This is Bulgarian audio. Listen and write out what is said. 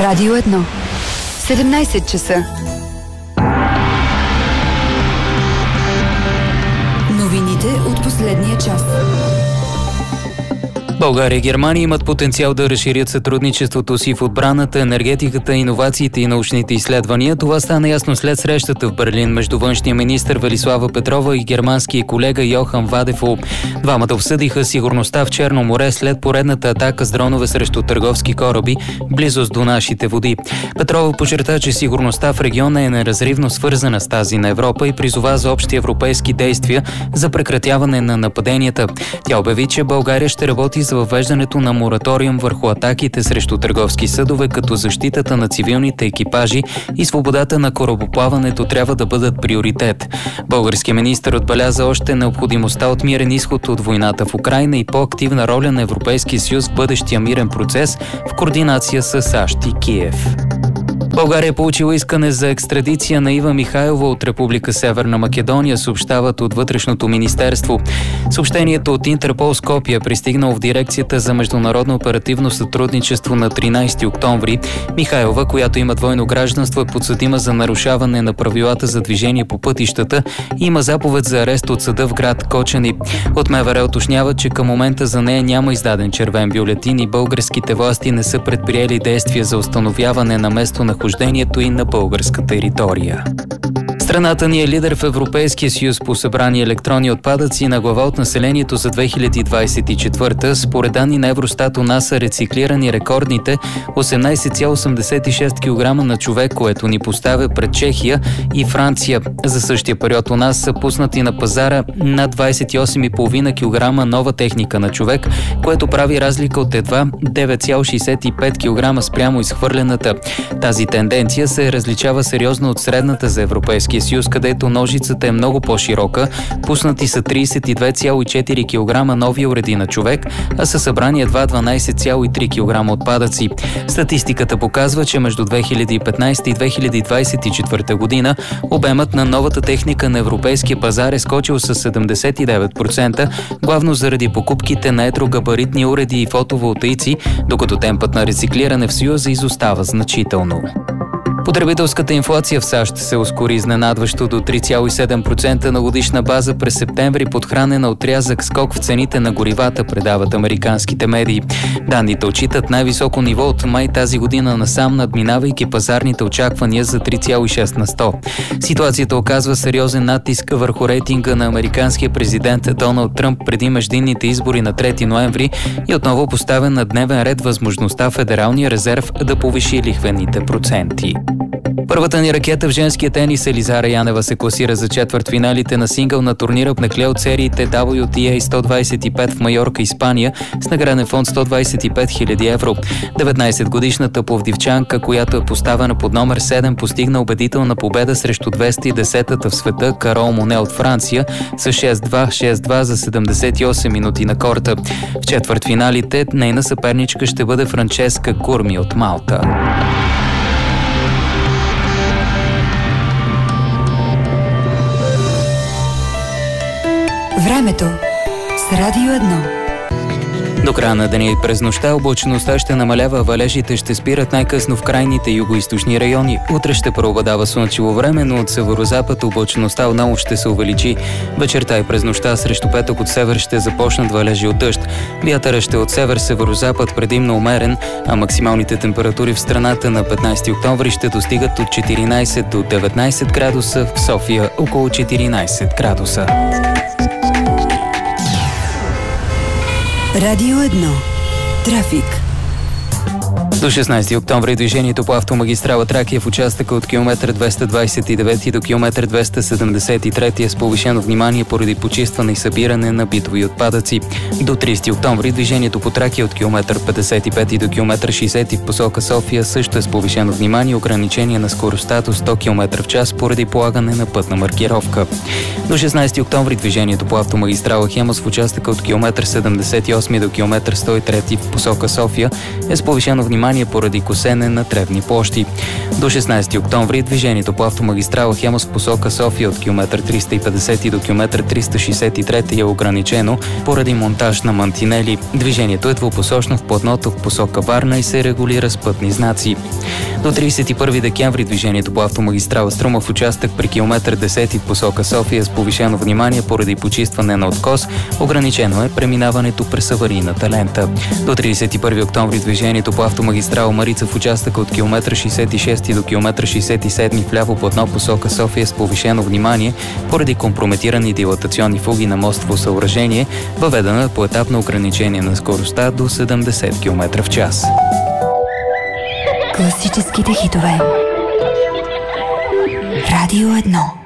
Радио 1. 17 часа. Новините от последния час. България и Германия имат потенциал да разширят сътрудничеството си в отбраната, енергетиката, иновациите и научните изследвания. Това стана ясно след срещата в Берлин между външния министър Велислава Петрова и германския колега Йохан Вадефол. Двамата обсъдиха сигурността в Черно море след поредната атака с дронове срещу търговски кораби в близост до нашите води. Петрова подчерта, че сигурността в региона е неразривно свързана с тази на Европа и призова за общи европейски действия за прекратяване на нападенията. Тя обяви, че България ще работи за въвеждането на мораториум върху атаките срещу търговски съдове, като защитата на цивилните екипажи и свободата на корабоплаването трябва да бъдат приоритет. Българският министър отбеляза още необходимостта от мирен изход от войната в Украйна и по-активна роля на Европейския съюз в бъдещия мирен процес в координация с САЩ и Киев. България е получила искане за екстрадиция на Ива Михайлова от Република Северна Македония, съобщават от Вътрешното министерство. Съобщението от Интерпол Скопие е пристигнало в дирекцията за международно оперативно сътрудничество на 13 октомври. Михайлова, която има двойно гражданство, е подсъдима за нарушаване на правилата за движение по пътищата и има заповед за арест от съда в град Кочани. От МВР уточняват, че към момента за нея няма издаден червен бюлетин и българските власти не са предприели действия за установяване на местонахождението и на българска територия. Страната ни е лидер в Европейския съюз по събрани електронни отпадъци на глава от населението за 2024. Според данни на Евростат у нас са рециклирани рекордните 18,86 кг на човек, което ни поставя пред Чехия и Франция. За същия период у нас са пуснати на пазара над 28,5 кг нова техника на човек, което прави разлика от едва 9,65 кг спрямо изхвърлената. Тази тенденция се различава сериозно от средната за Европейския съюз, където ножицата е много по-широка. Пуснати са 32,4 кг нови уреди на човек, а са събрани едва 12,3 кг отпадъци. Статистиката показва, че между 2015 и 2024 година обемът на новата техника на европейския пазар е скочил с 79%, главно заради покупките на едрогабаритни уреди и фотоволтаици, докато темпът на рециклиране в Съюза изостава значително. Потребителската инфлация в САЩ се ускори изненадващо до 3,7% на годишна база през септември, подхранена от рязък скок в цените на горивата, предават американските медии. Данните отчитат най-високо ниво от май тази година насам, надминавайки пазарните очаквания за 3,6 на 100. Ситуацията оказва сериозен натиск върху рейтинга на американския президент Доналд Тръмп преди междинните избори на 3 ноември и отново поставя на дневен ред възможността Федералния резерв да повиши лихвените проценти. Първата ни ракета в женския тенис Елизара Янева се класира за четвъртфиналите на сингъл на турнира на клей от сериите WTA 125 в Майорка, Испания, с награден фонд 125 000 евро. 19-годишната пловдивчанка, която е поставена под номер 7, постигна убедителна победа срещу 210-та в света Карол Моне от Франция с 6-2, 6-2 за 78 минути на корта. В четвъртфиналите нейна съперничка ще бъде Франческа Курми от Малта. Времето с Радио 1. До края на деня и през нощта облачността ще намалява, валежите ще спират най-късно в крайните югоизточни райони. Утре ще преобладава слънчево време, но от северозапад облачността отново ще се увеличи. Вечерта и през нощта срещу петък от север ще започнат валежи от дъжд. Вятърът ще от север-северозапад предимно умерен, а максималните температури в страната на 15 октомври ще достигат от 14 до 19 градуса, в София около 14 градуса. Радио 1. Трафик. До 16 октомври движението по автомагистрала Тракия в участъка от километър 229 до километър 273 е с повишено внимание поради почистване и събиране на битови отпадъци. До 30 октомври движението по Тракия от километър 55 до километър 60 в посока София също е с повишено внимание, ограничение на скоростта до 100 км в час поради полагане на пътна маркировка. До 16 октомври движението по автомагистрала Хемус в участъка от километър 78 до километър 103 в посока София е с повишено внимание поради косене на тревни площи. До 16 октомври движението по автомагистрала Хемус в посока София от км 350 до км 363 е ограничено поради монтаж на мантинели. Движението е двупосочно в платното в посока Варна и се регулира с пътни знаци. До 31 декември движението по автомагистрала Струма в участък при км 10 в посока София с повишено внимание поради почистване на откос. Ограничено е преминаването през аварийната лента. До 31 октомври движението по автомагистрала Марица в участък от км 66 до км 67 в ляво платно посока София с повишено внимание поради компрометирани дилатационни фуги на мостово съоръжение, въведено е поетапно ограничение на скоростта до 70 км в час. Класическите хитове. Радио 1.